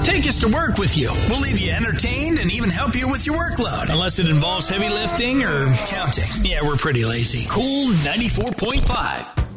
Take us to work with you. We'll leave you entertained and even help you with your workload. Unless it involves heavy lifting or counting. Yeah, we're pretty lazy. Cool 94.5.